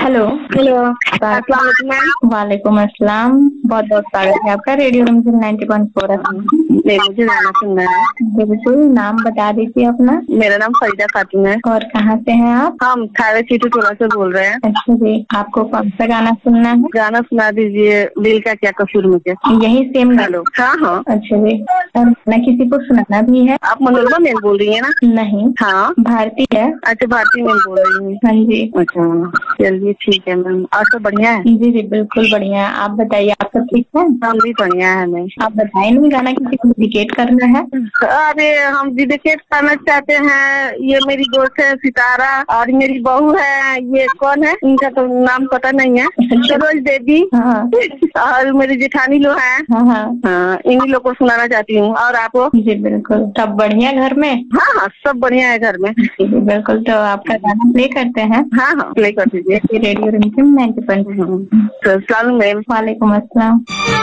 Hello. Hello, अस्सलाम वालेकुम ma'am. वालेकुम अस्सलाम। बहुत बहुत स्वागत है आपका रेडियो रमज़म 90.4 नहीं, मुझे गाना सुनना है। बिल्कुल, नाम बता दीजिए अपना। मेरा नाम फरीदा खातून है। और कहाँ से हैं आप? हम थावे सिटी टोला से बोल रहे हैं। अच्छा जी, आपको कौन सा गाना सुनना है? गाना सुना दीजिए, दिल का क्या कसूर मुझे। यही सेम हेलो। हाँ हाँ। अच्छा जी, ना किसी को सुनाना भी है? आप मनोरमा मैम बोल रही है ना? नहीं। हाँ, भारती है। अच्छा भारती मैम बोल रही है। हाँ जी। अच्छा, चलिए ठीक है मैम। और सब बढ़िया है? जी जी बिल्कुल बढ़िया है। आप बताइए, आप सब ठीक है? हम भी बढ़िया है मैम। आप बताए नहीं, गाना किसी को डेडिकेट करना है? अरे हम डेडिकेट करना चाहते हैं। ये मेरी दोस्त है सितारा, और मेरी बहू है, ये कौन है इनका तो नाम पता नहीं है, सरोज देवी। हाँ और मेरी जेठानी लोग हैं। हाँ हाँ हाँ, इन्हीं लोग को सुनाना चाहती हूँ। और आपको? जी बिल्कुल। सब बढ़िया घर में? हाँ हाँ, सब बढ़िया है घर में। जी जी बिल्कुल, तो आपका गाना प्ले करते हैं। हाँ हाँ, प्ले कर दीजिए। रेडियो रिमझिम 90.4। सलाम मैम। वालेकुम अस्सलाम।